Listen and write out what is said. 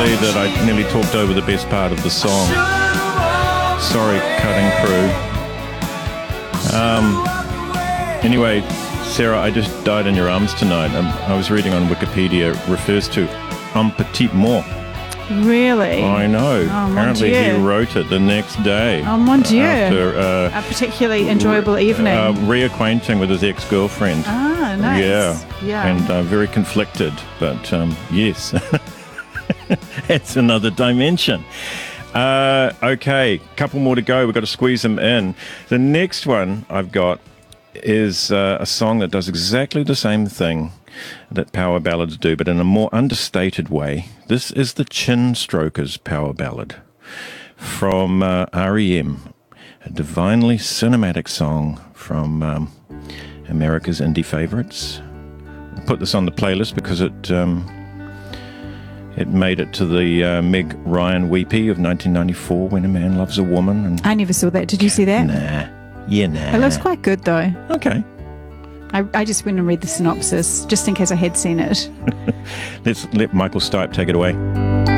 believe that I nearly talked over the best part of the song. Sorry, cutting crew. Anyway, Sarah, I just died in your arms tonight. I was reading on Wikipedia, it refers to un petit mot. Really? I know. Oh, apparently mon he Dieu. wrote it the next day. Oh, mon Dieu. After A particularly enjoyable evening. reacquainting with his ex-girlfriend. Ah, nice. Yeah. And very conflicted. But yes, it's another dimension. Okay, couple more to go. We've got to squeeze them in. The next one I've got is a song that does exactly the same thing that power ballads do, but in a more understated way. This is the Chin Strokers power ballad from REM, a divinely cinematic song from America's indie favorites. I put this on the playlist because it made it to the Meg Ryan Weepy of 1994, When a Man Loves a Woman. And I never saw that. Did you see that? Nah. It looks quite good, though. Okay. I just went and read the synopsis, just in case I had seen it. Let's let Michael Stipe take it away.